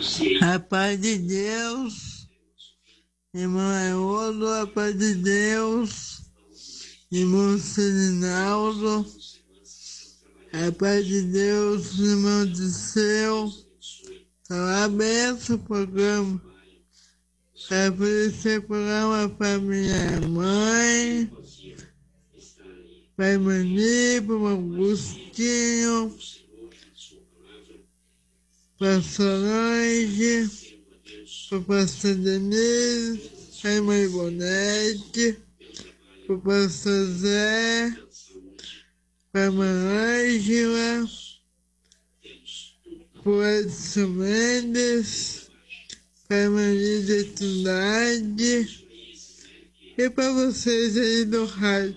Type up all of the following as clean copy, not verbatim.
A paz de Deus, irmão Haroldo, a paz de Deus, irmão Sirinaldo, a paz de Deus, irmão do céu, parabéns o programa, para esse programa para minha mãe, para Mani, para o Augustinho, para Solange, para o pastor Denise, para a irmã Ivonete, para o pastor Zé, para a irmã Ângela, para o Edson Mendes, para a irmã Lídia Trindade e para vocês aí do rádio.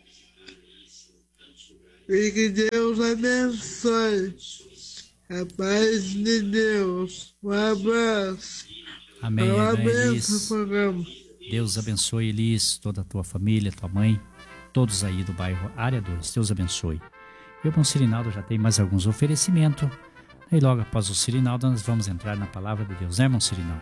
E que Deus abençoe. A paz de Deus. Um abraço. Amém. Parabéns ao programa. Deus abençoe, Elis, toda a tua família, tua mãe, todos aí do bairro Área 2. Deus abençoe. E o irmão Sirinaldo já tem mais alguns oferecimentos. Aí logo após o Sirinaldo nós vamos entrar na palavra de Deus, né, irmão Sirinaldo?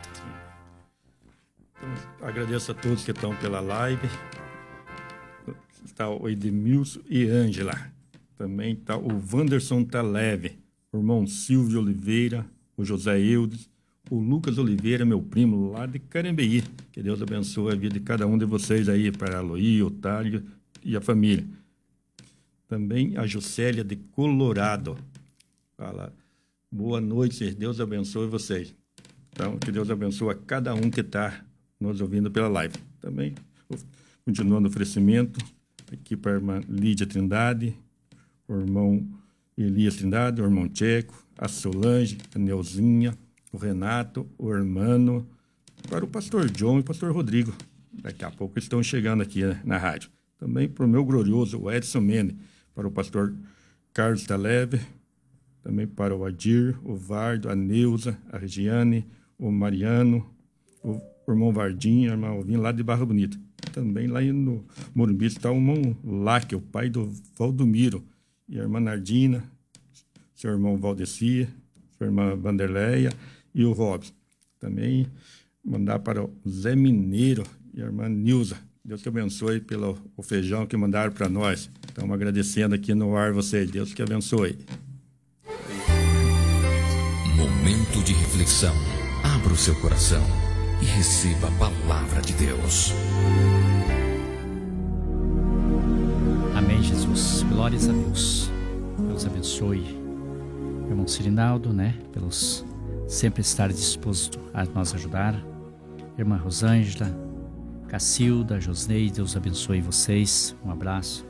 Então, agradeço a todos que estão pela live. Está o Edmilson e Ângela. Também está o Wanderson Taleve, o irmão Silvio Oliveira, o José Eudes, o Lucas Oliveira, meu primo lá de Carambeí. Que Deus abençoe a vida de cada um de vocês aí, para a Aloí, Otário e a família. Também a Juscelia de Colorado. Fala, boa noite, Deus abençoe vocês. Então, que Deus abençoe a cada um que está nos ouvindo pela live. Também, continuando o oferecimento, aqui para a irmã Lídia Trindade, o irmão Elias Trindade, o irmão Tcheco, a Solange, a Neuzinha, o Renato, o Hermano, para o pastor John e o pastor Rodrigo. Daqui a pouco eles estão chegando aqui, né, na rádio. Também para o meu glorioso, o Edson Mendes, para o pastor Carlos Taleve, também para o Adir, o Vardo, a Neuza, a Regiane, o Mariano, o irmão Vardinho, a irmã Alvin, lá de Barra Bonita. Também lá no Morumbi está o irmão Láque, o pai do Valdomiro, e a irmã Nardina, seu irmão Valdeci, sua irmã Vanderleia e o Robson. Também mandar para o Zé Mineiro e a irmã Nilza. Deus te abençoe pelo o feijão que mandaram para nós. Estamos agradecendo aqui no ar vocês. Deus que abençoe. Momento de reflexão. Abra o seu coração e receba a palavra de Deus. Amém, Jesus. Glórias a Deus. Deus abençoe o irmão Sirinaldo, né? Pelos sempre estar disposto a nos ajudar. Irmã Rosângela, Cacilda, Josnei, Deus abençoe vocês. Um abraço.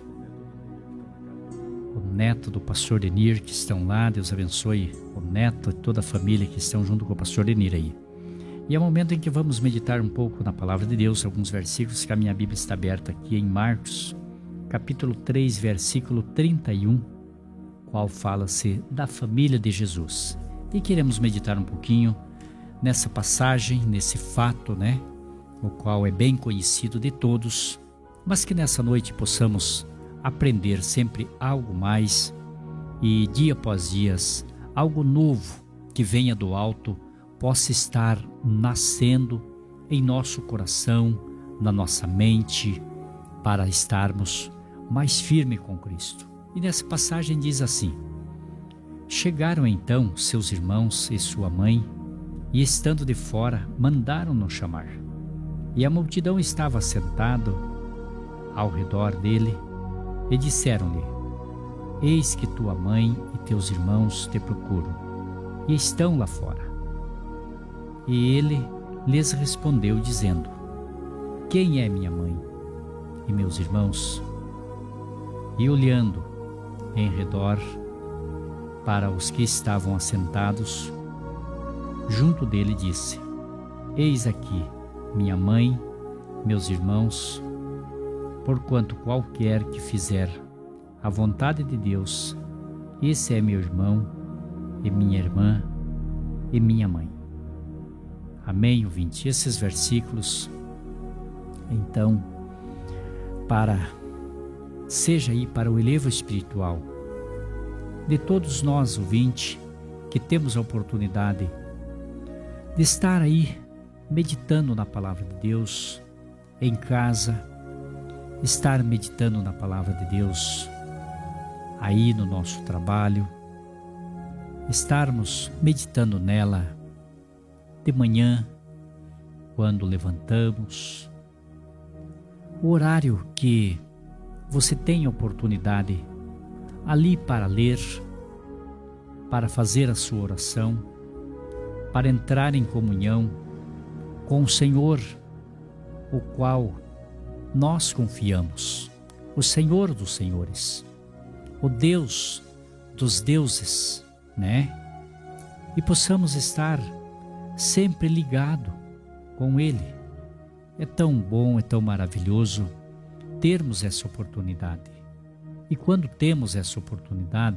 O neto do pastor Denir que estão lá, Deus abençoe o neto e toda a família que estão junto com o pastor Denir aí. E é o momento em que vamos meditar um pouco na palavra de Deus, alguns versículos, que a minha Bíblia está aberta aqui em Marcos, capítulo 3, versículo 31, qual fala-se da família de Jesus. E queremos meditar um pouquinho nessa passagem, nesse fato, né? O qual é bem conhecido de todos, mas que nessa noite possamos aprender sempre algo mais e dia após dia, algo novo que venha do alto possa estar nascendo em nosso coração, na nossa mente, para estarmos mais firmes com Cristo. E nessa passagem diz assim: chegaram então seus irmãos e sua mãe, e estando de fora, mandaram-no chamar. E a multidão estava sentada ao redor dele, e disseram-lhe: eis que tua mãe e teus irmãos te procuram, e estão lá fora. E ele lhes respondeu, dizendo: quem é minha mãe e meus irmãos? E olhando em redor para os que estavam assentados junto dele, disse: eis aqui minha mãe, meus irmãos, porquanto qualquer que fizer a vontade de Deus, esse é meu irmão e minha irmã e minha mãe. Amém, ouvinte? Esses versículos, então, seja aí para o elevo espiritual de todos nós, ouvinte, que temos a oportunidade de estar aí meditando na palavra de Deus em casa, estar meditando na palavra de Deus aí no nosso trabalho, estarmos meditando nela de manhã, quando levantamos, o horário que você tem oportunidade ali para ler, para fazer a sua oração, para entrar em comunhão com o Senhor, o qual nós confiamos, o Senhor dos senhores, o Deus dos deuses, né? E possamos estar sempre ligado com Ele. É tão bom, é tão maravilhoso termos essa oportunidade. E quando temos essa oportunidade,